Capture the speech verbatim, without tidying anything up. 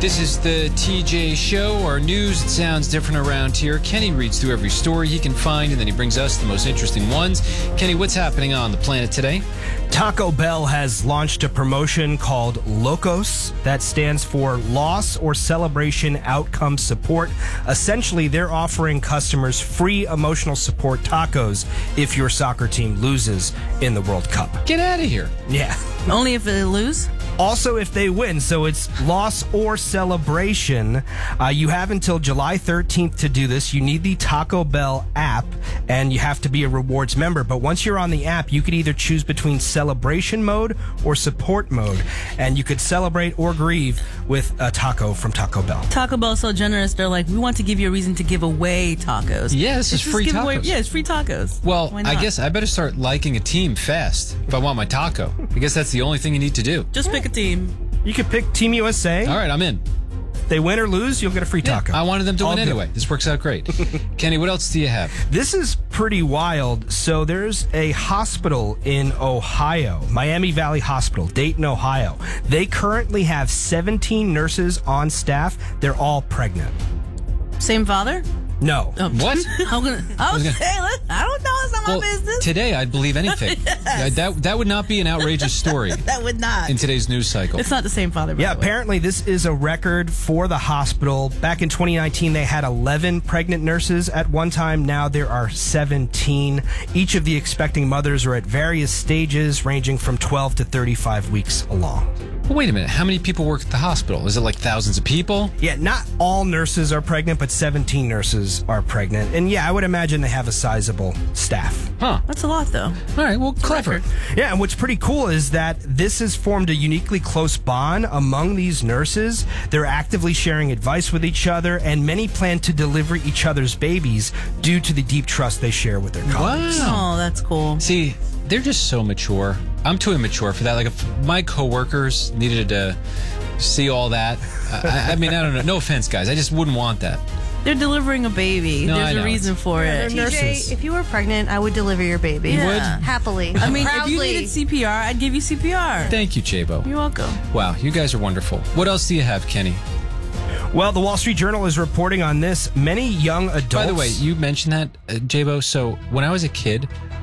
This is the T J Show, our news. It sounds different around here. Kenny reads through every story he can find, and then he brings us the most interesting ones. Kenny, what's happening on the planet today? Taco Bell has launched a promotion called LOCOS. That stands for Loss or Celebration Outcome Support. Essentially, they're offering customers free emotional support tacos if your soccer team loses in the World Cup. Get out of here. Yeah. Only if they lose? Also, if they win, so it's loss or celebration. Uh, you have until July thirteenth to do this. You need the Taco Bell app, and you have to be a rewards member. But once you're on the app, you could either choose between celebration mode or support mode, and you could celebrate or grieve with a taco from Taco Bell. Taco Bell's so generous, they're like, we want to give you a reason to give away tacos. Yeah, this is Let's just free give tacos. away- yeah, it's free tacos. Well, Why I not? guess I better start liking a team fast if I want my taco. I guess that's the only thing you need to do. Just pick a team. You could pick Team U S A. All right, I'm in. They win or lose, you'll get a free Yeah, taco. I wanted them to All win good. anyway. This works out great. Kenny, what else do you have? This is pretty wild. So there's a hospital in Ohio, Miami Valley Hospital, Dayton, Ohio. They currently have seventeen nurses on staff. They're all pregnant. Same father? No. Oh. What? I'm gonna, I was gonna- saying, look, I don't know. It's not Well, my business. today I'd believe anything. Yeah, that that would not be an outrageous story That would not. in today's news cycle. It's not the same father. by Yeah, the way. apparently this is a record for the hospital. Back in twenty nineteen, they had eleven pregnant nurses at one time. Now there are seventeen. Each of the expecting mothers are at various stages, ranging from twelve to thirty-five weeks along. But wait a minute. How many people work at the hospital? Is it like thousands of people? Yeah, not all nurses are pregnant, but seventeen nurses are pregnant. And yeah, I would imagine they have a sizable staff. Huh. That's a lot, though. All right. Well, clever. record. Yeah, and what's pretty cool is that this has formed a uniquely close bond among these nurses. They're actively sharing advice with each other, and many plan to deliver each other's babies due to the deep trust they share with their colleagues. Wow. Oh, that's cool. See, they're just so mature. I'm too immature for that. Like, if my coworkers needed to see all that, I, I mean, I don't know. No offense, guys. I just wouldn't want that. They're delivering a baby. No, I There's know. a reason for Yeah, it. they're T J, nurses. if you were pregnant, I would deliver your baby. You would? Happily. I mean, if Proudly. you needed C P R, I'd give you C P R. Thank you, Chabo. You're welcome. Wow, you guys are wonderful. What else do you have, Kenny? Well, the Wall Street Journal is reporting on this. Many young adults. By the way, you mentioned that, uh, Jabo. So when I was a kid,